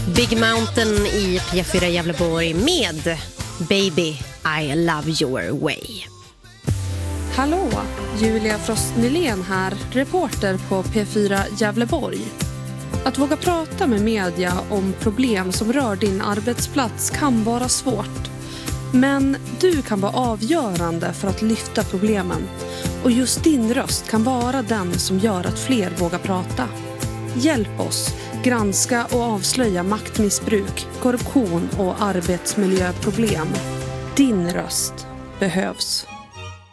Big Mountain i P4 Gävleborg med Baby I Love Your Way. Hallå, Julia Frost Nylén här, reporter på P4 Gävleborg. Att våga prata med media om problem som rör din arbetsplats kan vara svårt. Men du kan vara avgörande för att lyfta problemen. Och just din röst kan vara den som gör att fler vågar prata. Hjälp oss granska och avslöja maktmissbruk, korruption och arbetsmiljöproblem. Din röst behövs.